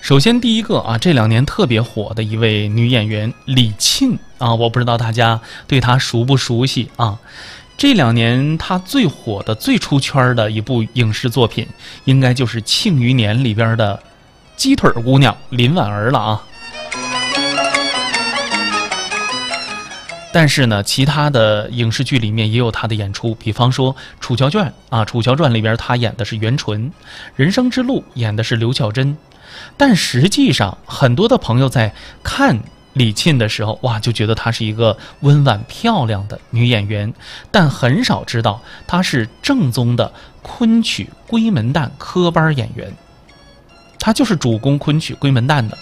首先第一个啊，这2年特别火的一位女演员李沁啊，我不知道大家对她熟不熟悉啊？这2年她最火的、最出圈的一部影视作品，应该就是《庆余年》里边的鸡腿姑娘林婉儿了啊。但是呢，其他的影视剧里面也有她的演出，比方说《楚乔传》啊，《楚乔传》里边她演的是袁纯，《人生之路》演的是刘巧珍。但实际上，很多的朋友在看李沁的时候，哇，就觉得她是一个温婉漂亮的女演员，但很少知道她是正宗的昆曲闺门旦科班演员，她就是主攻昆曲闺门旦的。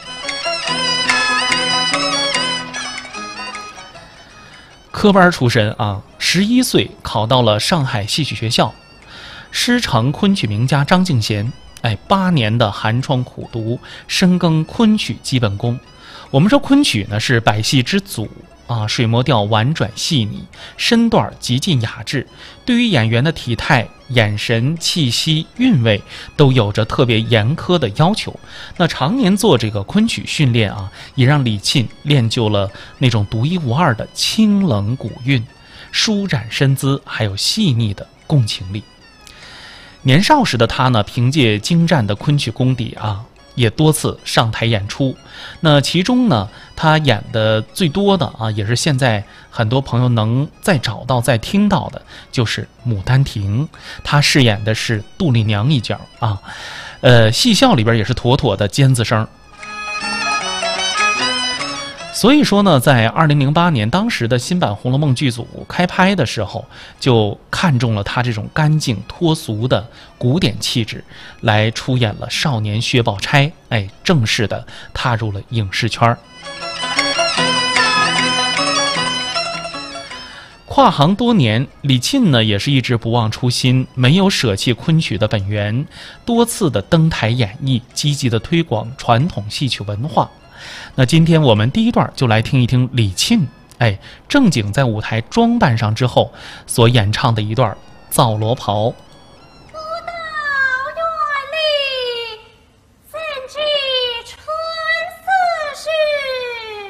科班出身啊，11岁考到了上海戏曲学校，师承昆曲名家张敬贤，8年的寒窗苦读，深耕昆曲基本功。我们说昆曲呢是百戏之祖啊，水磨调婉转细腻，身段极尽雅致，对于演员的体态、眼神、气息、韵味都有着特别严苛的要求。那常年做这个昆曲训练啊，也让李沁练就了那种独一无二的清冷古韵、舒展身姿，还有细腻的共情力。年少时的他呢，凭借精湛的昆曲功底啊，也多次上台演出。那其中呢，他演的最多的啊，也是现在很多朋友能再找到、再听到的，就是《牡丹亭》。他饰演的是杜丽娘一角啊，戏校里边也是妥妥的尖子生。所以说呢，在2008年，当时的新版《红楼梦》剧组开拍的时候，就看中了他这种干净脱俗的古典气质，来出演了少年薛宝钗，正式的踏入了影视圈。跨行多年，李沁呢也是一直不忘初心，没有舍弃昆曲的本源，多次的登台演绎，积极的推广传统戏曲文化。那今天我们第一段就来听一听李沁正经在舞台装扮上之后所演唱的一段《皂罗袍》。